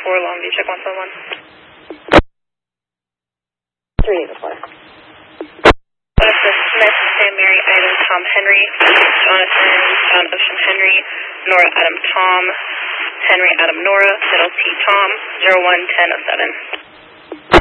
Long Beach, check 141. 384. Vanessa Smith, Sam Mary Ivan Tom Henry, Jonathan John Ocean Henry, Nora Adam Tom, Henry Adam Nora, Middle T Tom, 011007.